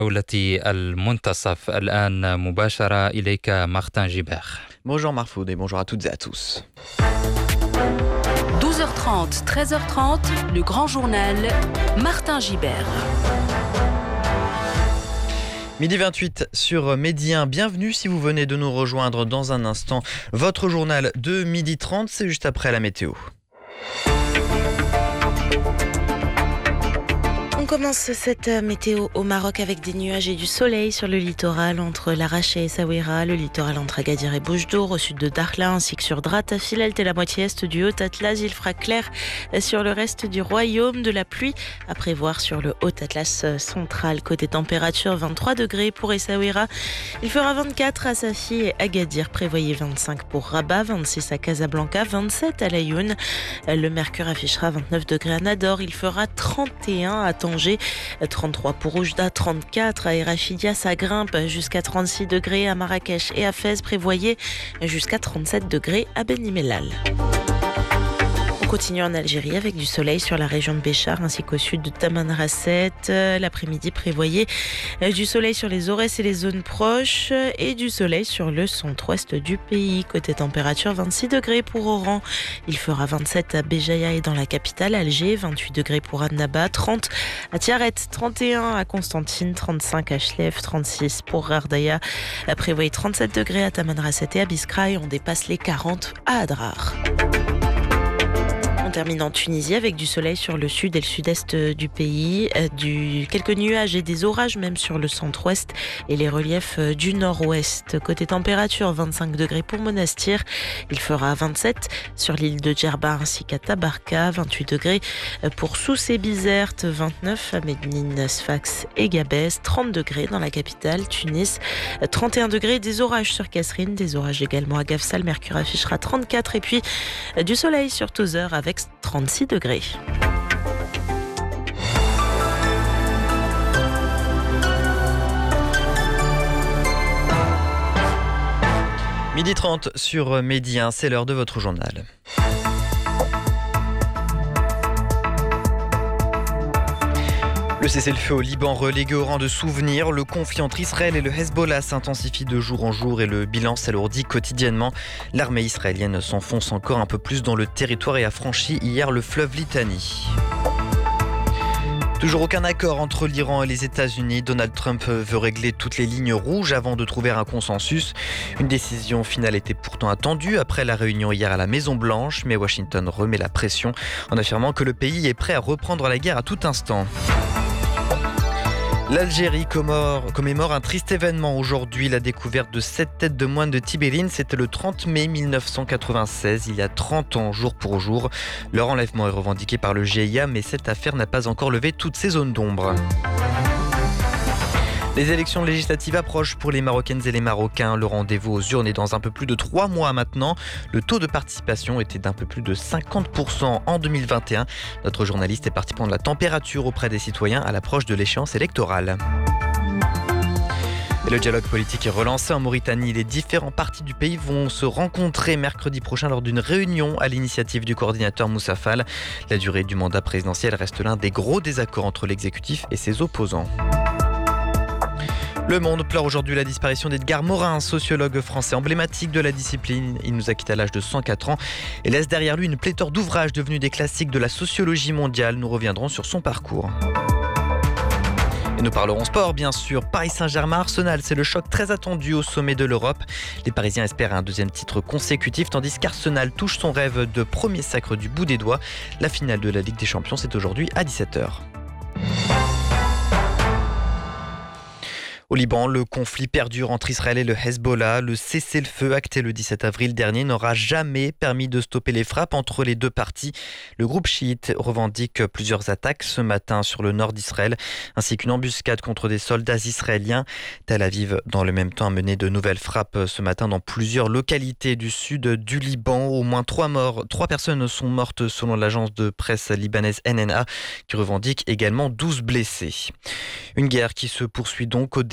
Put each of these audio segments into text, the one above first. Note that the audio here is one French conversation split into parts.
جولة المنتصف الآن مباشرة إليك مارتن جيبر. Bonjour Marfoud et bonjour à toutes et à tous. 12h30, 13h30, le grand journal, Martin Gibert. Midi 28 sur Midi 1, bienvenue si vous venez de nous rejoindre dans un instant. Votre journal de midi 30, c'est juste après la météo. On commence cette météo au Maroc avec des nuages et du soleil sur le littoral entre Laraché et Essaouira, le littoral entre Agadir et Bouche-d'Or, au sud de Dakhla ainsi que sur Drat, Filelt et la moitié est du Haut-Atlas. Il fera clair sur le reste du royaume, de la pluie à prévoir sur le Haut-Atlas central. Côté température, 23 degrés pour Essaouira, il fera 24 à Safi et Agadir, prévoyez 25 pour Rabat, 26 à Casablanca, 27 à Laayoune. Le mercure affichera 29 degrés à Nador, il fera 31 à Tanger, 33 pour Oujda, 34 à Erachidia, ça grimpe jusqu'à 36 degrés à Marrakech et à Fès, prévoyez jusqu'à 37 degrés à Beni Mellal. On continue en Algérie avec du soleil sur la région de Béchar ainsi qu'au sud de Tamanrasset. L'après-midi, prévoyez du soleil sur les Aurès et les zones proches et du soleil sur le centre-ouest du pays. Côté température, 26 degrés pour Oran. Il fera 27 à Béjaïa et dans la capitale Alger, 28 degrés pour Annaba, 30 à Tiaret, 31 à Constantine, 35 à Chlef, 36 pour Rardaya. Prévoyez 37 degrés à Tamanrasset et à Biskra et on dépasse les 40 à Adrar. On termine en Tunisie avec du soleil sur le sud et le sud-est du pays, quelques nuages et des orages même sur le centre-ouest et les reliefs du nord-ouest. Côté température, 25 degrés pour Monastir, il fera 27 sur l'île de Djerba ainsi qu'à Tabarka, 28 degrés pour Sousse et Bizerte, 29 à Médine, Sfax et Gabès, 30 degrés dans la capitale Tunis, 31 degrés, des orages sur Kasserine, des orages également à Gafsa, le mercure affichera 34 et puis du soleil sur Tozeur avec 36 degrés. Midi 30 sur Midi 1, c'est l'heure de votre journal. Le cessez-le-feu au Liban relégué au rang de souvenir. Le conflit entre Israël et le Hezbollah s'intensifie de jour en jour et le bilan s'alourdit quotidiennement. L'armée israélienne s'enfonce encore un peu plus dans le territoire et a franchi hier le fleuve Litani. Toujours aucun accord entre l'Iran et les États-Unis. Donald Trump veut régler toutes les lignes rouges avant de trouver un consensus. Une décision finale était pourtant attendue après la réunion hier à la Maison-Blanche, mais Washington remet la pression en affirmant que le pays est prêt à reprendre la guerre à tout instant. L'Algérie commémore un triste événement aujourd'hui, la découverte de 7 têtes de moines de Tibérine. C'était le 30 mai 1996, il y a 30 ans, jour pour jour. Leur enlèvement est revendiqué par le GIA, mais cette affaire n'a pas encore levé toutes ces zones d'ombre. Les élections législatives approchent pour les Marocaines et les Marocains. Le rendez-vous aux urnes est dans un peu plus de 3 mois maintenant. Le taux de participation était d'un peu plus de 50% en 2021. Notre journaliste est parti prendre la température auprès des citoyens à l'approche de l'échéance électorale. Et le dialogue politique est relancé en Mauritanie. Les différents partis du pays vont se rencontrer mercredi prochain lors d'une réunion à l'initiative du coordinateur Moussa Fall. La durée du mandat présidentiel reste l'un des gros désaccords entre l'exécutif et ses opposants. Le Monde pleure aujourd'hui la disparition d'Edgar Morin, sociologue français emblématique de la discipline. Il nous a quitté à l'âge de 104 ans et laisse derrière lui une pléthore d'ouvrages devenus des classiques de la sociologie mondiale. Nous reviendrons sur son parcours. Et nous parlerons sport, bien sûr. Paris Saint-Germain-Arsenal, c'est le choc très attendu au sommet de l'Europe. Les Parisiens espèrent un deuxième titre consécutif, tandis qu'Arsenal touche son rêve de premier sacre du bout des doigts. La finale de la Ligue des Champions, c'est aujourd'hui à 17h. Au Liban, le conflit perdure entre Israël et le Hezbollah. Le cessez-le-feu acté le 17 avril dernier n'aura jamais permis de stopper les frappes entre les deux parties. Le groupe chiite revendique plusieurs attaques ce matin sur le nord d'Israël, ainsi qu'une embuscade contre des soldats israéliens. Tel Aviv, dans le même temps, a mené de nouvelles frappes ce matin dans plusieurs localités du sud du Liban. Au moins 3 personnes sont mortes selon l'agence de presse libanaise NNA, qui revendique également 12 blessés. Une guerre qui se poursuit donc au début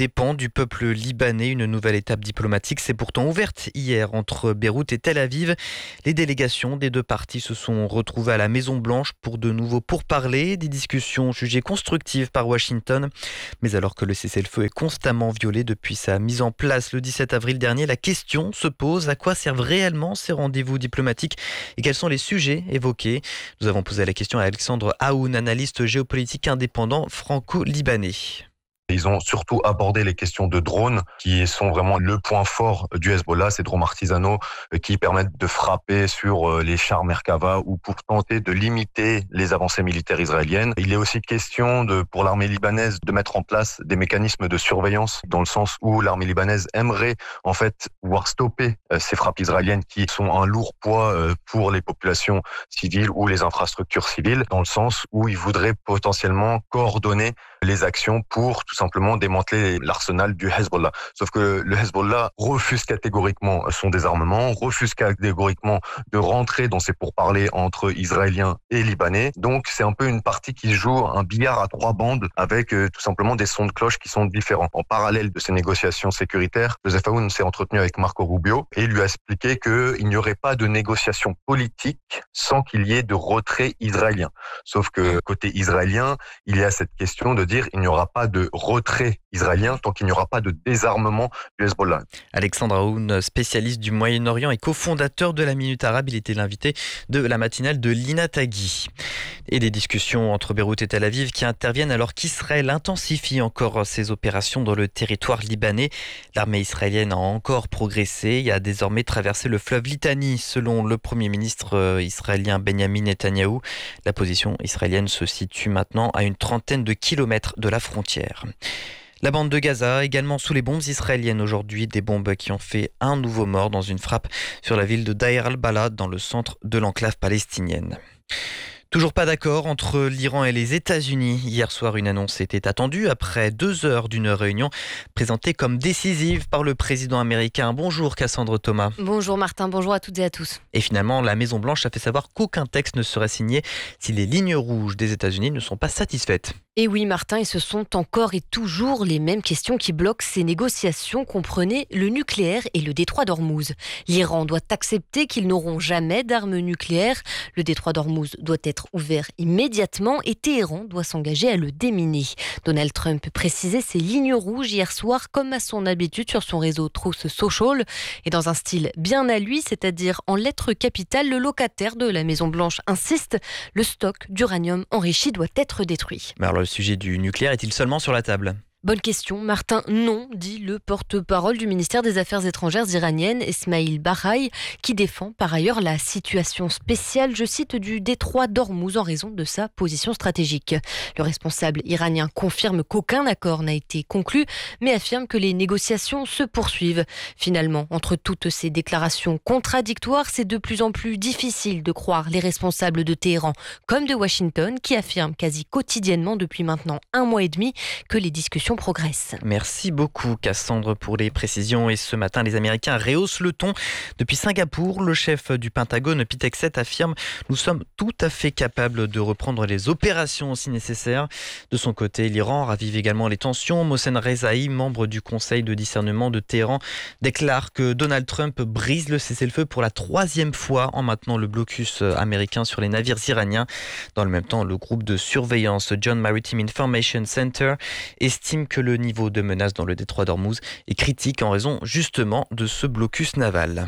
dépend du peuple libanais. Une nouvelle étape diplomatique s'est pourtant ouverte hier entre Beyrouth et Tel Aviv. Les délégations des deux parties se sont retrouvées à la Maison-Blanche pour de nouveau pourparlers, des discussions jugées constructives par Washington. Mais alors que le cessez-le-feu est constamment violé depuis sa mise en place le 17 avril dernier, la question se pose: à quoi servent réellement ces rendez-vous diplomatiques et quels sont les sujets évoqués? Nous avons posé la question à Alexandre Aoun, analyste géopolitique indépendant franco-libanais. Ils ont surtout abordé les questions de drones, qui sont vraiment le point fort du Hezbollah, ces drones artisanaux qui permettent de frapper sur les chars Merkava ou pour tenter de limiter les avancées militaires israéliennes. Il est aussi question pour l'armée libanaise de mettre en place des mécanismes de surveillance, dans le sens où l'armée libanaise aimerait en fait pouvoir stopper ces frappes israéliennes qui sont un lourd poids pour les populations civiles ou les infrastructures civiles, dans le sens où ils voudraient potentiellement coordonner les actions pour tout simplement démanteler l'arsenal du Hezbollah. Sauf que le Hezbollah refuse catégoriquement son désarmement, refuse catégoriquement de rentrer dans ces pourparlers entre Israéliens et Libanais. Donc c'est un peu une partie qui joue un billard à trois bandes avec tout simplement des sons de cloche qui sont différents. En parallèle de ces négociations sécuritaires, Joseph Aoun s'est entretenu avec Marco Rubio et lui a expliqué qu'il n'y aurait pas de négociation politique sans qu'il y ait de retrait israélien. Sauf que côté israélien, il y a cette question de dire il n'y aura pas de retrait israélien tant qu'il n'y aura pas de désarmement du Hezbollah. Alexandre Aoun, spécialiste du Moyen-Orient et cofondateur de la Minute Arabe, il était l'invité de la matinale de Lina Taghi. Et des discussions entre Beyrouth et Tel Aviv qui interviennent alors qu'Israël intensifie encore ses opérations dans le territoire libanais. L'armée israélienne a encore progressé et a désormais traversé le fleuve Litani, selon le Premier ministre israélien Benjamin Netanyahou. La position israélienne se situe maintenant à une trentaine de kilomètres de la frontière. La bande de Gaza, également sous les bombes israéliennes aujourd'hui, des bombes qui ont fait un nouveau mort dans une frappe sur la ville de Deir al-Balad dans le centre de l'enclave palestinienne. Toujours pas d'accord entre l'Iran et les États-Unis. Hier soir, une annonce était attendue après 2 heures d'une réunion présentée comme décisive par le président américain. Bonjour Cassandre Thomas. Bonjour Martin, bonjour à toutes et à tous. Et finalement, la Maison-Blanche a fait savoir qu'aucun texte ne serait signé si les lignes rouges des États-Unis ne sont pas satisfaites. Et oui Martin, et ce sont encore et toujours les mêmes questions qui bloquent ces négociations, comprenez le nucléaire et le détroit d'Ormuz. L'Iran doit accepter qu'ils n'auront jamais d'armes nucléaires. Le détroit d'Ormuz doit être ouvert immédiatement et Téhéran doit s'engager à le déminer. Donald Trump précisait ses lignes rouges hier soir comme à son habitude sur son réseau Truth Social et dans un style bien à lui, c'est-à-dire en lettres capitales, le locataire de la Maison-Blanche insiste, le stock d'uranium enrichi doit être détruit. Mais alors le sujet du nucléaire est-il seulement sur la table ? Bonne question, Martin. Non, dit le porte-parole du ministère des Affaires étrangères iranienne, Esmaïl Bahaï, qui défend par ailleurs la situation spéciale, je cite, du détroit d'Ormuz en raison de sa position stratégique. Le responsable iranien confirme qu'aucun accord n'a été conclu, mais affirme que les négociations se poursuivent. Finalement, entre toutes ces déclarations contradictoires, c'est de plus en plus difficile de croire les responsables de Téhéran comme de Washington, qui affirment quasi quotidiennement depuis maintenant 1 mois et demi que les discussions progresse. Merci beaucoup Cassandre pour les précisions. Et ce matin, les Américains rehaussent le ton. Depuis Singapour, le chef du Pentagone, Pete Hegseth, affirme « Nous sommes tout à fait capables de reprendre les opérations si nécessaire ». De son côté, l'Iran ravive également les tensions. Mohsen Rezaï, membre du conseil de discernement de Téhéran, déclare que Donald Trump brise le cessez-le-feu pour la 3e fois en maintenant le blocus américain sur les navires iraniens. Dans le même temps, le groupe de surveillance John Maritime Information Center estime que le niveau de menace dans le détroit d'Ormuz est critique en raison justement de ce blocus naval.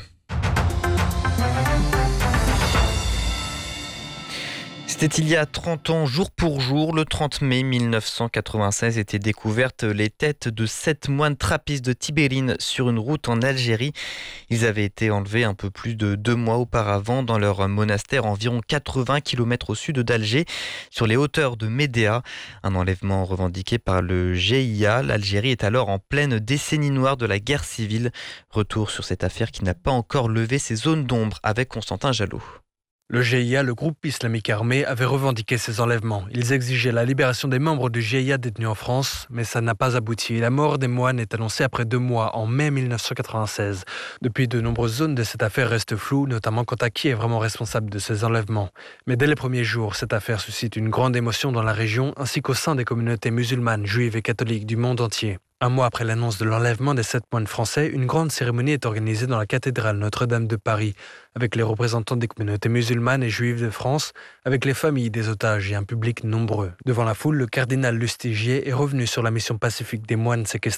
C'était il y a 30 ans, jour pour jour, le 30 mai 1996, étaient découvertes les têtes de 7 moines trappistes de Tibérine sur une route en Algérie. Ils avaient été enlevés un peu plus de 2 mois auparavant dans leur monastère environ 80 km au sud d'Alger, sur les hauteurs de Médéa. Un enlèvement revendiqué par le GIA. L'Algérie est alors en pleine décennie noire de la guerre civile. Retour sur cette affaire qui n'a pas encore levé ses zones d'ombre avec Constantin Jallot. Le GIA, le groupe islamique armé, avait revendiqué ces enlèvements. Ils exigeaient la libération des membres du GIA détenus en France, mais ça n'a pas abouti. La mort des moines est annoncée après 2 mois, en mai 1996. Depuis, de nombreuses zones de cette affaire restent floues, notamment quant à qui est vraiment responsable de ces enlèvements. Mais dès les premiers jours, cette affaire suscite une grande émotion dans la région, ainsi qu'au sein des communautés musulmanes, juives et catholiques du monde entier. Un mois après l'annonce de l'enlèvement des 7 moines français, une grande cérémonie est organisée dans la cathédrale Notre-Dame de Paris, avec les représentants des communautés musulmanes et juives de France, avec les familles des otages et un public nombreux. Devant la foule, le cardinal Lustiger est revenu sur la mission pacifique des moines séquestrés